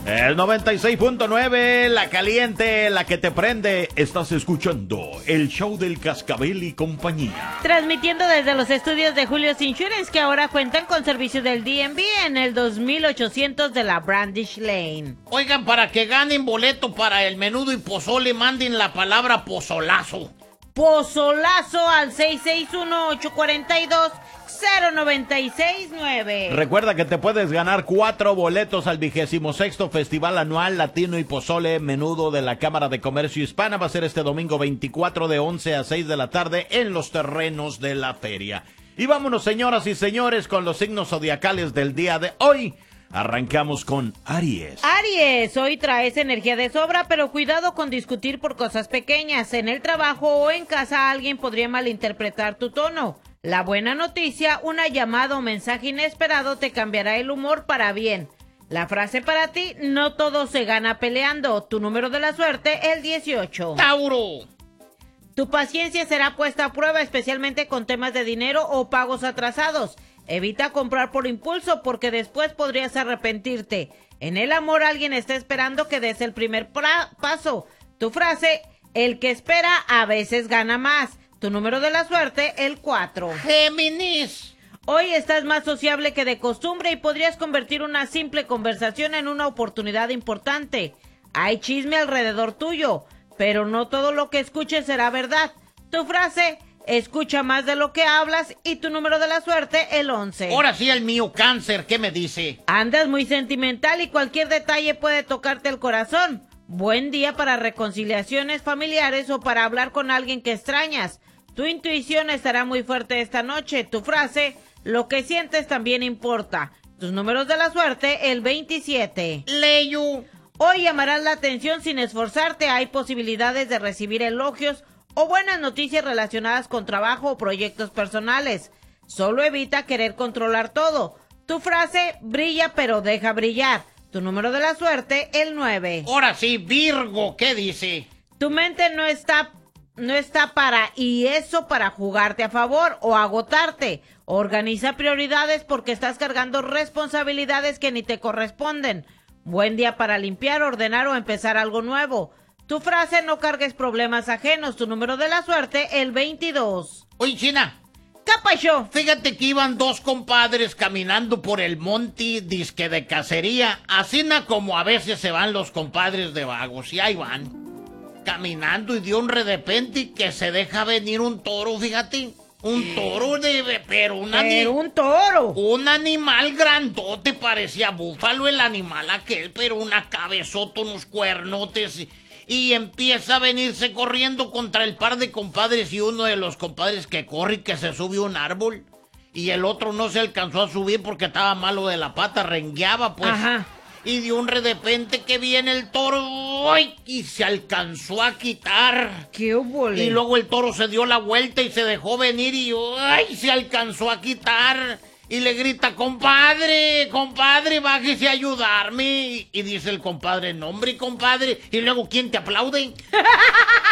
El 96.9, la caliente, la que te prende. Estás escuchando el show del Cascabel y compañía. Transmitiendo desde los estudios de Julio's Insurance, que ahora cuentan con servicio del DMV en el 2800 de la Brandish Lane. Oigan, para que ganen boleto para el menudo y pozole, manden la palabra pozolazo. Pozolazo al 661-842-0969. Recuerda que te puedes ganar 4 boletos al 26º Festival Anual Latino y Pozole Menudo de la Cámara de Comercio Hispana. Va a ser este domingo 24 de 11 a 6 de la tarde en los terrenos de la feria. Y vámonos, señoras y señores, con los signos zodiacales del día de hoy. Arrancamos con Aries. Aries, hoy traes energía de sobra, pero cuidado con discutir por cosas pequeñas. En el trabajo o en casa alguien podría malinterpretar tu tono. La buena noticia, una llamada o mensaje inesperado te cambiará el humor para bien. La frase para ti, no todo se gana peleando. Tu número de la suerte, el 18. Tauro. Tu paciencia será puesta a prueba, especialmente con temas de dinero o pagos atrasados. Evita comprar por impulso porque después podrías arrepentirte. En el amor alguien está esperando que des el primer paso. Tu frase, el que espera a veces gana más. Tu número de la suerte, el 4. Géminis. Hoy estás más sociable que de costumbre y podrías convertir una simple conversación en una oportunidad importante. Hay chisme alrededor tuyo, pero no todo lo que escuches será verdad. Tu frase, escucha más de lo que hablas, y tu número de la suerte, el 11. Ahora sí el mío, Cáncer, ¿qué me dice? Andas muy sentimental y cualquier detalle puede tocarte el corazón. Buen día para reconciliaciones familiares o para hablar con alguien que extrañas. Tu intuición estará muy fuerte esta noche. Tu frase, lo que sientes también importa. Tus números de la suerte, el 27. Leo. Hoy llamarás la atención sin esforzarte. Hay posibilidades de recibir elogios o buenas noticias relacionadas con trabajo o proyectos personales. Solo evita querer controlar todo. Tu frase, brilla pero deja brillar. Tu número de la suerte, el 9. Ahora sí, Virgo, ¿qué dice? Tu mente no está para jugarte a favor o agotarte. Organiza prioridades porque estás cargando responsabilidades que ni te corresponden. Buen día para limpiar, ordenar o empezar algo nuevo. Tu frase, no cargues problemas ajenos. Tu número de la suerte, el 22. Oye, China. ¿Qué pasó? Fíjate que iban dos compadres caminando por el monte, disque de cacería, así como a veces se van los compadres de vagos, y ahí van, caminando, y de un repente que se deja venir un toro, fíjate, un toro pero un toro. Un animal grandote, parecía búfalo el animal aquel, pero una cabezota, unos cuernotes, y empieza a venirse corriendo contra el par de compadres, y uno de los compadres que corre y que se sube a un árbol, y el otro no se alcanzó a subir porque estaba malo de la pata, rengueaba pues. Ajá. Y de un repente que viene el toro, ¡ay! Y se alcanzó a quitar. ¡Qué obole! Y luego el toro se dio la vuelta y se dejó venir y ¡ay! Se alcanzó a quitar. Y le grita, compadre, bájese a ayudarme. Y dice el compadre, no hombre, compadre. Y luego, ¿quién te aplaude?